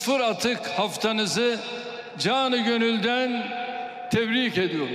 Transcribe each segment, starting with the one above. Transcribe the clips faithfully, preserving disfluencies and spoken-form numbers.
Sıfır atık haftanızı canı gönülden tebrik ediyorum.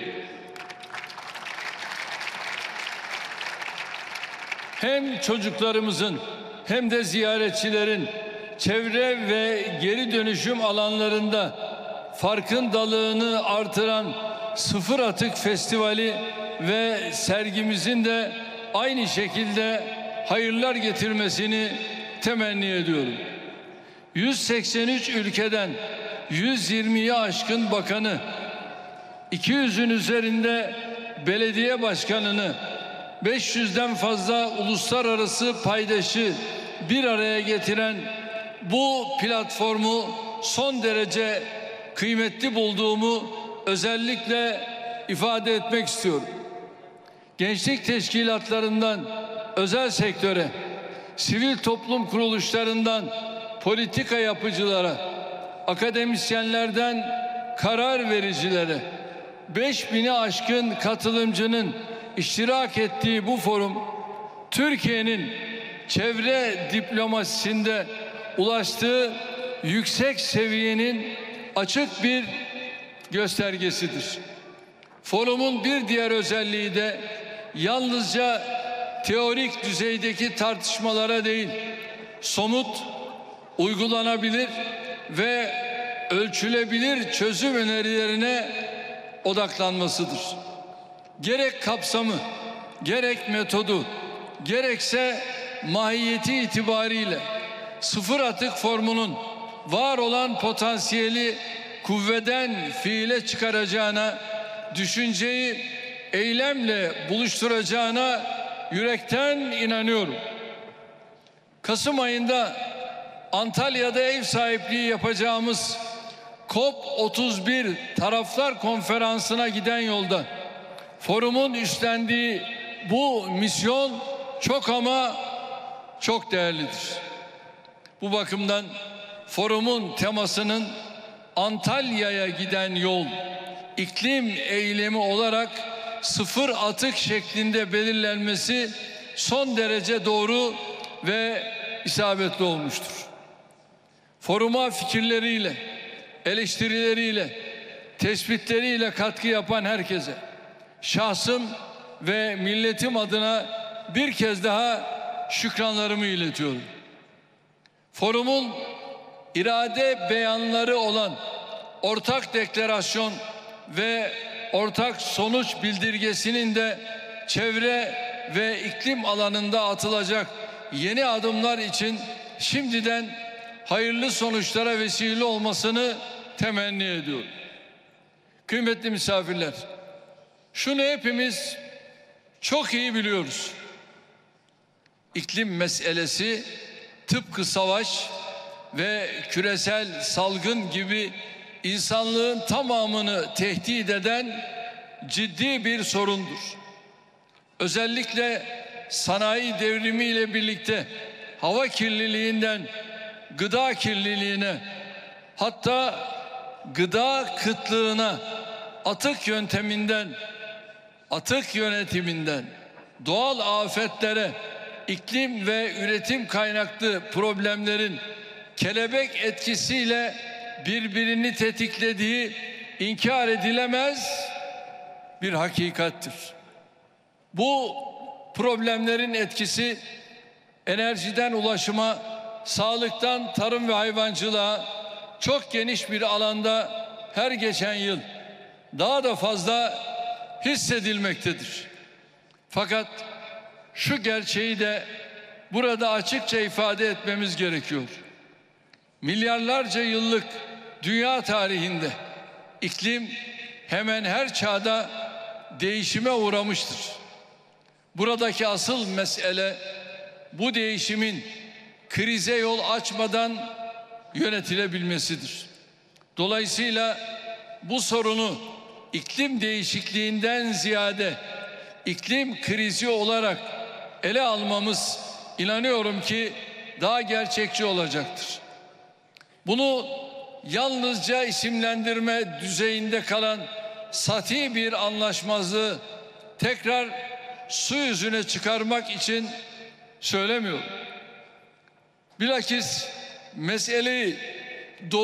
Hem çocuklarımızın hem de ziyaretçilerin çevre ve geri dönüşüm alanlarında farkındalığını artıran Sıfır Atık Festivali ve sergimizin de aynı şekilde hayırlar getirmesini temenni ediyorum. yüz seksen üç ülkeden yüz yirmiyi aşkın bakanı, iki yüzün üzerinde belediye başkanını, beş yüzden fazla uluslararası paydaşı bir araya getiren bu platformu son derece kıymetli bulduğumu özellikle ifade etmek istiyorum. Gençlik teşkilatlarından özel sektöre, sivil toplum kuruluşlarından politika yapıcılara, akademisyenlerden karar vericilere, beş bini aşkın katılımcının iştirak ettiği bu forum, Türkiye'nin çevre diplomasisinde ulaştığı yüksek seviyenin açık bir göstergesidir. Forumun bir diğer özelliği de yalnızca teorik düzeydeki tartışmalara değil, somut, uygulanabilir ve ölçülebilir çözüm önerilerine odaklanmasıdır. Gerek kapsamı, gerek metodu, gerekse mahiyeti itibariyle sıfır atık formunun var olan potansiyeli kuvveden fiile çıkaracağına, düşünceyi eylemle buluşturacağına yürekten inanıyorum. Kasım ayında Antalya'da ev sahipliği yapacağımız COP otuz bir Taraflar Konferansı'na giden yolda forumun üstlendiği bu misyon çok ama çok değerlidir. Bu bakımdan forumun temasının Antalya'ya giden yol, iklim eylemi olarak sıfır atık şeklinde belirlenmesi son derece doğru ve isabetli olmuştur. Foruma fikirleriyle, eleştirileriyle, tespitleriyle katkı yapan herkese, şahsım ve milletim adına bir kez daha şükranlarımı iletiyorum. Forumun irade beyanları olan ortak deklarasyon ve ortak sonuç bildirgesinin de çevre ve iklim alanında atılacak yeni adımlar için şimdiden hayırlı sonuçlara vesile olmasını temenni ediyorum. Kıymetli misafirler, şunu hepimiz çok iyi biliyoruz. İklim meselesi tıpkı savaş ve küresel salgın gibi insanlığın tamamını tehdit eden ciddi bir sorundur. Özellikle sanayi devrimiyle birlikte hava kirliliğinden gıda kirliliğine, hatta gıda kıtlığına, atık yönteminden, atık yönetiminden, doğal afetlere, iklim ve üretim kaynaklı problemlerin kelebek etkisiyle birbirini tetiklediği inkar edilemez bir hakikattir. Bu problemlerin etkisi enerjiden ulaşıma, sağlıktan tarım ve hayvancılığa çok geniş bir alanda her geçen yıl daha da fazla hissedilmektedir. Fakat şu gerçeği de burada açıkça ifade etmemiz gerekiyor. Milyarlarca yıllık dünya tarihinde iklim hemen her çağda değişime uğramıştır. Buradaki asıl mesele bu değişimin krize yol açmadan yönetilebilmesidir. Dolayısıyla bu sorunu iklim değişikliğinden ziyade iklim krizi olarak ele almamız, inanıyorum ki daha gerçekçi olacaktır. Bunu yalnızca isimlendirme düzeyinde kalan sati bir anlaşmazlığı tekrar su yüzüne çıkarmak için söylemiyorum. Bilakis meseleyi